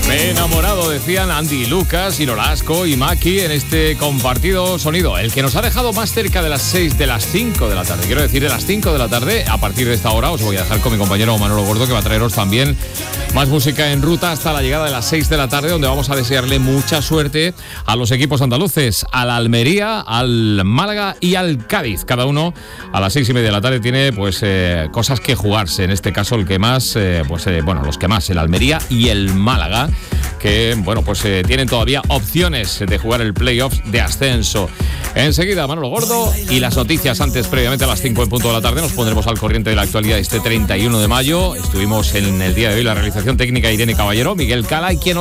Me he enamorado, decían Andy, Lucas, y Nolasco y Maki en este compartido sonido, el que nos ha dejado más cerca de las 5 de la tarde. Quiero decir, de las 5 de la tarde, a partir de esta hora, os voy a dejar con mi compañero Manolo Gordo, que va a traeros también más música en ruta hasta la llegada de las 6 de la tarde, donde vamos a desearle mucha suerte a los equipos andaluces, a la Almería, al Málaga y al Cádiz. Cada uno a las 6:30 de la tarde tiene pues cosas que jugarse. En este caso, el que más, los que más, el Almería y el Málaga, que tienen todavía opciones de jugar el playoff de ascenso. Enseguida Manolo Gordo y las noticias antes, previamente a las 5 en punto de la tarde. Nos pondremos al corriente de la actualidad este 31 de mayo. Estuvimos en el día de hoy la realización técnica Irene Caballero, Miguel Cala, y quien